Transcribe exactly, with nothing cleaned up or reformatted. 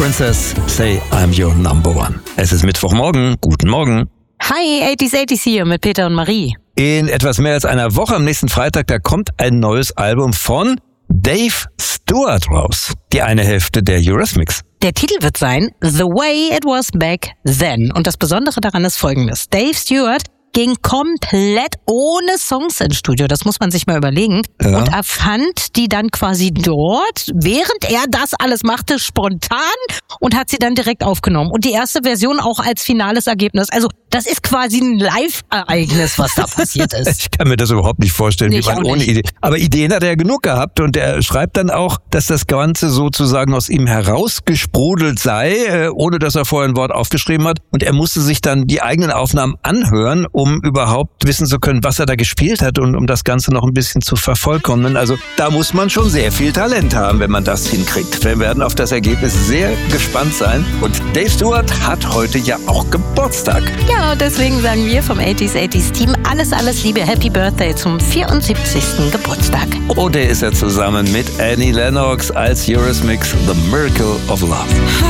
Princess, say I'm your number one. Es ist Mittwochmorgen. Guten Morgen. Hi, achtziger achtziger hier mit Peter und Marie. In etwas mehr als einer Woche, am nächsten Freitag, da kommt ein neues Album von Dave Stewart raus. Die eine Hälfte der Eurythmics. Der Titel wird sein The Way It Was Back Then. Und das Besondere daran ist Folgendes. Dave Stewart ging komplett ohne Songs ins Studio. Das muss man sich mal überlegen. Ja. Und er fand die dann quasi dort, während er das alles machte, spontan und hat sie dann direkt aufgenommen. Und die erste Version auch als finales Ergebnis. Also das ist quasi ein Live-Ereignis, was da passiert ist. Ich kann mir das überhaupt nicht vorstellen, Nee, wie man ohne Idee. Aber Ideen hat er ja genug gehabt und er schreibt dann auch, dass das Ganze sozusagen aus ihm herausgesprudelt sei, ohne dass er vorher ein Wort aufgeschrieben hat. Und er musste sich dann die eigenen Aufnahmen anhören, um überhaupt wissen zu können, was er da gespielt hat und um das Ganze noch ein bisschen zu vervollkommnen. Also da muss man schon sehr viel Talent haben, wenn man das hinkriegt. Wir werden auf das Ergebnis sehr gespannt sein. Und Dave Stewart hat heute ja auch Geburtstag. Ja, deswegen sagen wir vom achtziger achtziger Team alles, alles Liebe, Happy Birthday zum vierundsiebzigsten Geburtstag. Und er ist ja zusammen mit Annie Lennox als Eurythmics The Miracle of Love.